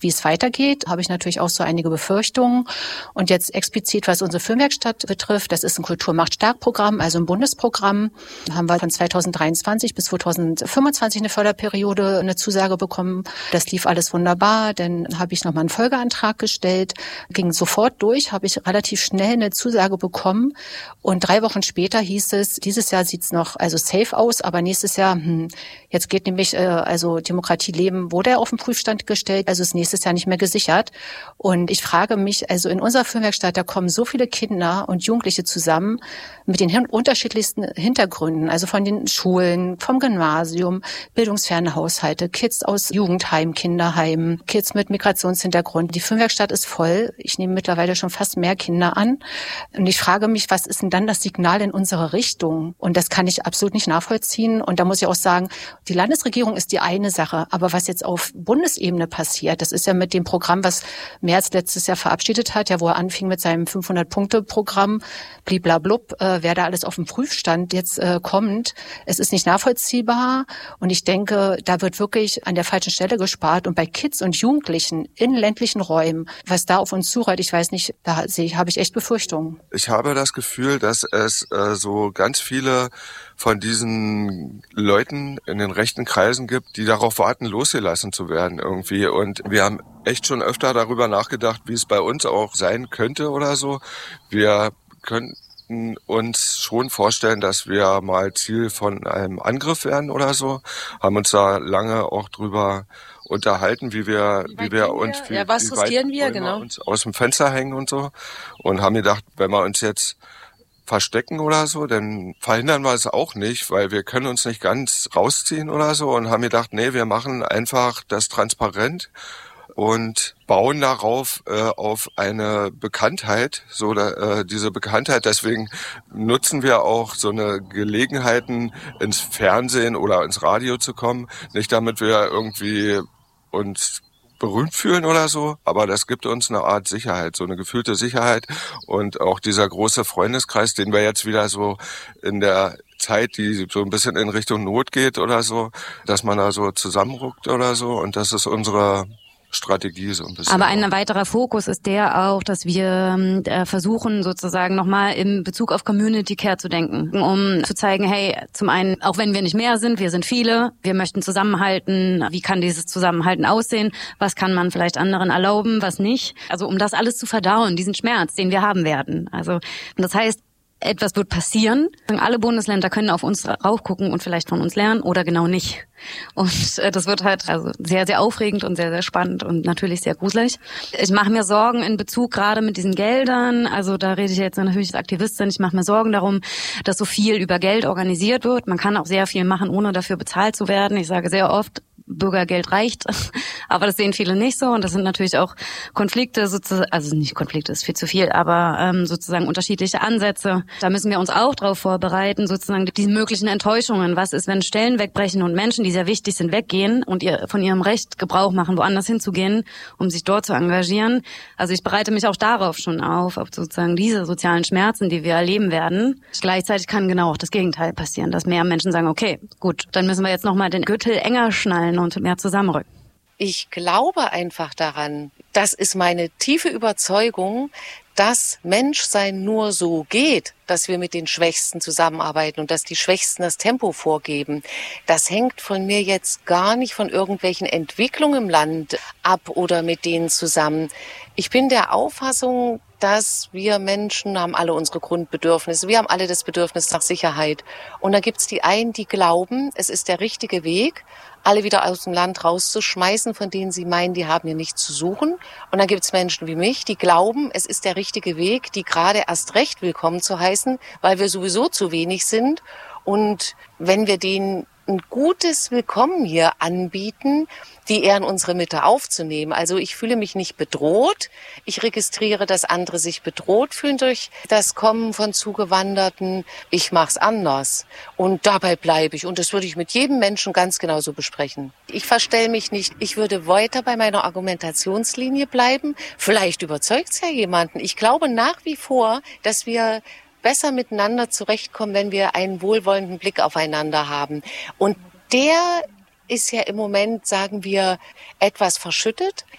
wie es weitergeht, habe ich natürlich auch so einige Befürchtungen. Und jetzt explizit, was unsere Filmwerkstatt betrifft, das ist ein Kultur macht stark Programm, also ein Bundesprogramm. Da haben wir von 2023 bis 2025 eine Förderperiode, eine Zusage bekommen. Das lief alles wunderbar. Dann habe ich nochmal einen Folgeantrag gestellt, ging sofort durch, habe ich relativ schnell eine Zusage bekommen. Und 3 Wochen später hieß es, dieses Jahr sieht's noch also safe aus, aber nächstes Jahr, jetzt geht nämlich also Demokratie leben, wurde er auf den Prüfstand gestellt, also ist nächstes Jahr nicht mehr gesichert. Und ich frage mich, also in unserer Filmwerkstatt, da kommen so viele Kinder und Jugendliche zusammen mit den unterschiedlichsten Hintergründen, also von den Schulen, vom Gymnasium, bildungsferne Haushalte, Kids aus Jugendheimen, Kinderheimen, Kids mit Migrationshintergrund. Die Filmwerkstatt ist voll. Ich nehme mittlerweile schon fast mehr Kinder an. Und ich frage mich, was ist denn dann das Signal in unsere Richtung? Und das kann ich absolut nicht nachvollziehen. Und da muss ich auch sagen, die Landesregierung ist die eine Sache. Aber was jetzt auf Bundesebene passiert, das ist ja mit dem Programm, was Merz letztes Jahr verabschiedet hat, ja, wo er anfing mit seinem 500-Punkte-Programm, bliblablub, wer da alles auf dem Prüfstand jetzt kommt. Es ist nicht nachvollziehbar. Und ich denke, da wird wirklich an der falschen Stelle gespart. Und bei Kids und Jugendlichen in ländlichen Räumen, was da auf uns zurollt, ich weiß nicht, habe ich echt Befürchtungen. Ich habe das Gefühl, dass es so ganz viele von diesen Leuten in den rechten Kreisen gibt, die darauf warten, losgelassen zu werden irgendwie. Und wir haben echt schon öfter darüber nachgedacht, wie es bei uns auch sein könnte oder so. Wir könnten uns schon vorstellen, dass wir mal Ziel von einem Angriff werden oder so. Haben uns da lange auch drüber unterhalten, wie wir uns, was riskieren wir, genau, uns aus dem Fenster hängen und so. Und haben gedacht, wenn wir uns jetzt verstecken oder so, dann verhindern wir es auch nicht, weil wir können uns nicht ganz rausziehen oder so. Und haben gedacht, nee, wir machen einfach das transparent und bauen darauf auf eine Bekanntheit, diese Bekanntheit. Deswegen nutzen wir auch so eine Gelegenheiten, ins Fernsehen oder ins Radio zu kommen. Nicht damit wir irgendwie uns berühmt fühlen oder so, aber das gibt uns eine Art Sicherheit, so eine gefühlte Sicherheit. Und auch dieser große Freundeskreis, den wir jetzt wieder so in der Zeit, die so ein bisschen in Richtung Not geht oder so, dass man da so zusammenruckt oder so. Und das ist unsere Strategie so ein bisschen. Aber ein weiterer Fokus ist der auch, dass wir versuchen sozusagen nochmal in Bezug auf Community Care zu denken, um zu zeigen, hey, zum einen, auch wenn wir nicht mehr sind, wir sind viele, wir möchten zusammenhalten, wie kann dieses Zusammenhalten aussehen, was kann man vielleicht anderen erlauben, was nicht. Also um das alles zu verdauen, diesen Schmerz, den wir haben werden. Also das heißt, etwas wird passieren. Alle Bundesländer können auf uns raufgucken und vielleicht von uns lernen oder genau nicht. Und das wird halt also sehr, sehr aufregend und sehr, sehr spannend und natürlich sehr gruselig. Ich mache mir Sorgen in Bezug gerade mit diesen Geldern. Also da rede ich jetzt natürlich als Aktivistin. Ich mache mir Sorgen darum, dass so viel über Geld organisiert wird. Man kann auch sehr viel machen, ohne dafür bezahlt zu werden. Ich sage sehr oft, Bürgergeld reicht, aber das sehen viele nicht so und das sind natürlich auch Konflikte, sozusagen, also nicht Konflikte, ist viel zu viel, aber sozusagen unterschiedliche Ansätze. Da müssen wir uns auch darauf vorbereiten, sozusagen diese möglichen Enttäuschungen. Was ist, wenn Stellen wegbrechen und Menschen, die sehr wichtig sind, weggehen und von ihrem Recht Gebrauch machen, woanders hinzugehen, um sich dort zu engagieren? Also ich bereite mich auch darauf schon auf sozusagen diese sozialen Schmerzen, die wir erleben werden. Gleichzeitig kann genau auch das Gegenteil passieren, dass mehr Menschen sagen, okay, gut, dann müssen wir jetzt nochmal den Gürtel enger schnallen und mehr zusammenrücken. Ich glaube einfach daran, das ist meine tiefe Überzeugung, dass Menschsein nur so geht, dass wir mit den Schwächsten zusammenarbeiten und dass die Schwächsten das Tempo vorgeben. Das hängt von mir jetzt gar nicht von irgendwelchen Entwicklungen im Land ab oder mit denen zusammen. Ich bin der Auffassung, dass wir Menschen haben alle unsere Grundbedürfnisse. Wir haben alle das Bedürfnis nach Sicherheit. Und da gibt's die einen, die glauben, es ist der richtige Weg, alle wieder aus dem Land rauszuschmeißen, von denen sie meinen, die haben hier nichts zu suchen. Und dann gibt's Menschen wie mich, die glauben, es ist der richtige Weg, die gerade erst recht willkommen zu heißen, weil wir sowieso zu wenig sind. Und wenn wir denen ein gutes Willkommen hier anbieten, die eher in unsere Mitte aufzunehmen. Also ich fühle mich nicht bedroht. Ich registriere, dass andere sich bedroht fühlen durch das Kommen von Zugewanderten. Ich mache es anders. Und dabei bleibe ich. Und das würde ich mit jedem Menschen ganz genauso besprechen. Ich verstelle mich nicht. Ich würde weiter bei meiner Argumentationslinie bleiben. Vielleicht überzeugt es ja jemanden. Ich glaube nach wie vor, dass wir besser miteinander zurechtkommen, wenn wir einen wohlwollenden Blick aufeinander haben. Und der ist ja im Moment, sagen wir, etwas verschüttet.